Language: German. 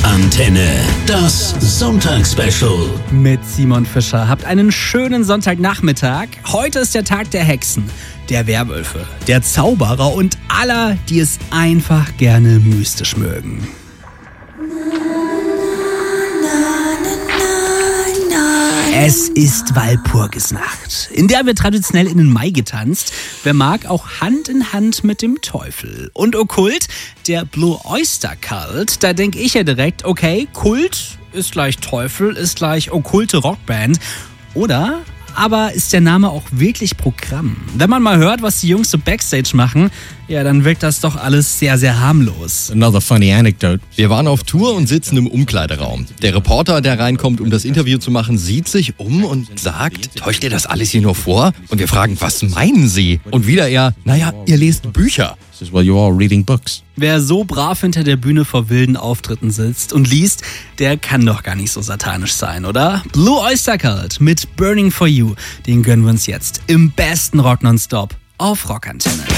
Rockantenne, das Sonntagsspecial. Mit Simon Fischer. Habt einen schönen Sonntagnachmittag. Heute ist der Tag der Hexen, der Werwölfe, der Zauberer und aller, die es einfach gerne mystisch mögen. Es ist Walpurgisnacht, in der wird traditionell in den Mai getanzt. Wer mag, auch Hand in Hand mit dem Teufel. Und okkult, der Blue Oyster Cult, da denke ich ja direkt, okay, Kult ist gleich Teufel, ist gleich okkulte Rockband. Oder aber ist der Name auch wirklich Programm? Wenn man mal hört, was die Jungs so Backstage machen, ja, dann wirkt das doch alles sehr, sehr harmlos. Another funny anecdote. Wir waren auf Tour und sitzen im Umkleideraum. Der Reporter, der reinkommt, um das Interview zu machen, sieht sich um und sagt, täuscht ihr das alles hier nur vor? Und wir fragen, was meinen Sie? Und wieder er, naja, ihr lest Bücher. Well, you're all reading books. Wer so brav hinter der Bühne vor wilden Auftritten sitzt und liest, der kann doch gar nicht so satanisch sein, oder? Blue Oyster Cult mit Burning for You, den gönnen wir uns jetzt im besten Rock nonstop auf Rockantenne.